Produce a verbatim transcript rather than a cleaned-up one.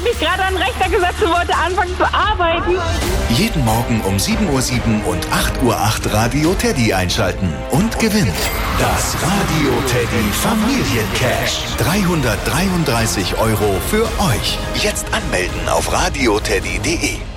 mich gerade an den Rechner gesetzt und wollte anfangen zu arbeiten. Jeden Morgen um sieben Uhr sieben und acht Uhr acht Radio Teddy einschalten und gewinnen. Das Radio Teddy Familiencash. dreihundertdreiunddreißig Euro für euch. Jetzt anmelden auf radioteddy punkt de.